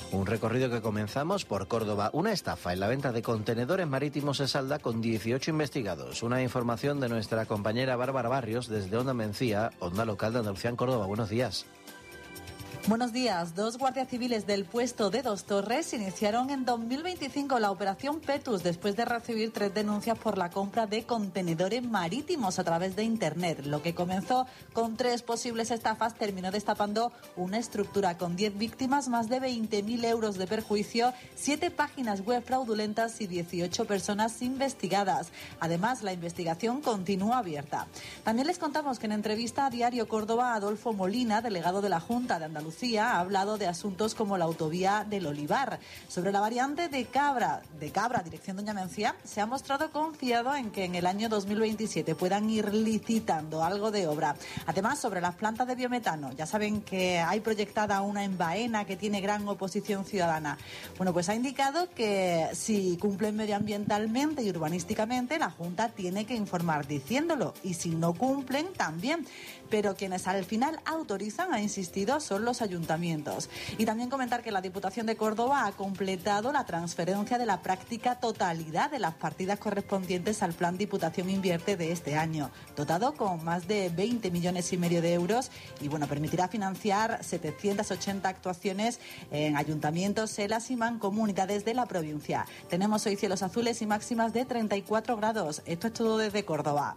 Un recorrido que comenzamos por Córdoba. Una estafa en la venta de contenedores marítimos se salda con 18 investigados. Una información de nuestra compañera Bárbara Barrios desde Onda Mencía, Onda Local de Andalucía en Córdoba. Buenos días. Buenos días. 2 guardias civiles del puesto de Dos Torres iniciaron en 2025 la operación Petus después de recibir 3 denuncias por la compra de contenedores marítimos a través de Internet. Lo que comenzó con 3 posibles estafas terminó destapando una estructura con 10 víctimas, más de 20.000 euros de perjuicio, 7 páginas web fraudulentas y 18 personas investigadas. Además, la investigación continúa abierta. También les contamos que en entrevista a Diario Córdoba, Adolfo Molina, delegado de la Junta de Andalucía, ha hablado de asuntos como la autovía del Olivar. Sobre la variante de Cabra, dirección Doña Mencía, se ha mostrado confiado en que en el año 2027 puedan ir licitando algo de obra. Además, sobre las plantas de biometano, ya saben que hay proyectada una en Baena que tiene gran oposición ciudadana. Bueno, pues ha indicado que si cumplen medioambientalmente y urbanísticamente, la Junta tiene que informar diciéndolo, y si no cumplen, también. Pero quienes al final autorizan, ha insistido, son los ayuntamientos. Y también comentar que la Diputación de Córdoba ha completado la transferencia de la práctica totalidad de las partidas correspondientes al Plan Diputación Invierte de este año, dotado con más de 20,5 millones de euros, y bueno, permitirá financiar 780 actuaciones en ayuntamientos, selas y mancomunidades de la provincia. Tenemos hoy cielos azules y máximas de 34 grados. Esto es todo desde Córdoba.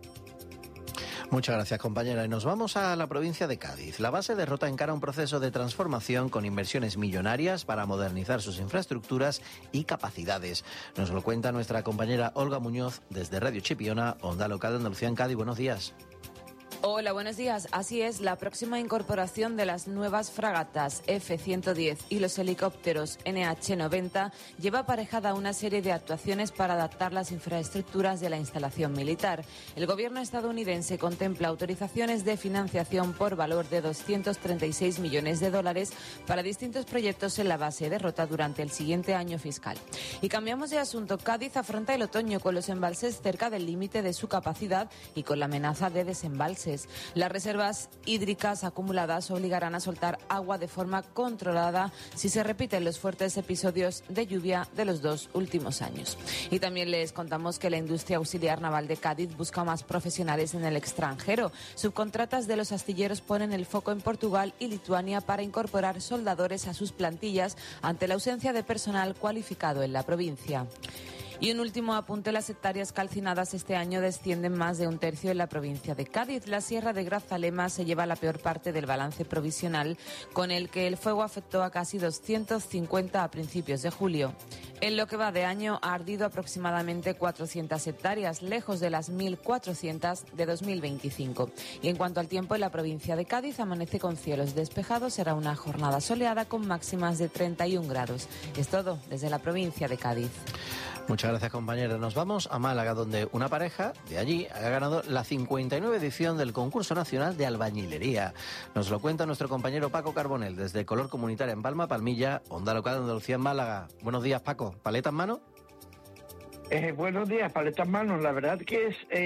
Muchas gracias, compañera. Y nos vamos a la provincia de Cádiz. La base de Rota encara un proceso de transformación con inversiones millonarias para modernizar sus infraestructuras y capacidades. Nos lo cuenta nuestra compañera Olga Muñoz desde Radio Chipiona, Onda Local de Andalucía en Cádiz. Buenos días. Hola, buenos días. Así es, la próxima incorporación de las nuevas fragatas F-110 y los helicópteros NH-90 lleva aparejada una serie de actuaciones para adaptar las infraestructuras de la instalación militar. El gobierno estadounidense contempla autorizaciones de financiación por valor de $236 millones para distintos proyectos en la base de Rota durante el siguiente año fiscal. Y cambiamos de asunto. Cádiz afronta el otoño con los embalses cerca del límite de su capacidad y con la amenaza de desembalses. Las reservas hídricas acumuladas obligarán a soltar agua de forma controlada si se repiten los fuertes episodios de lluvia de los 2 últimos años. Y también les contamos que la industria auxiliar naval de Cádiz busca más profesionales en el extranjero. Subcontratas de los astilleros ponen el foco en Portugal y Lituania para incorporar soldadores a sus plantillas ante la ausencia de personal cualificado en la provincia. Y un último apunte: las hectáreas calcinadas este año descienden más de 1/3 en la provincia de Cádiz. La sierra de Grazalema se lleva la peor parte del balance provisional, con el que el fuego afectó a casi 250 a principios de julio. En lo que va de año ha ardido aproximadamente 400 hectáreas, lejos de las 1.400 de 2025. Y en cuanto al tiempo, en la provincia de Cádiz amanece con cielos despejados. Será una jornada soleada con máximas de 31 grados. Es todo desde la provincia de Cádiz. Muchas gracias, compañera. Nos vamos a Málaga, donde una pareja de allí ha ganado la 59 edición del Concurso Nacional de Albañilería. Nos lo cuenta nuestro compañero Paco Carbonell desde Color Comunitaria en Palma, Palmilla, Onda Local de Andalucía en Málaga. Buenos días, Paco. ¿Paleta en mano? Buenos días, paleta en mano. La verdad que es